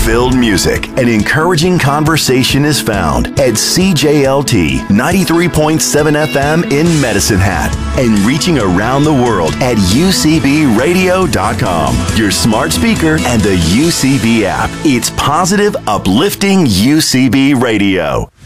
filled music and encouraging conversation is found at CJLT 93.7 FM in Medicine Hat and reaching around the world at UCBradio.com, your smart speaker, and the UCB app. It's positive, uplifting UCB Radio.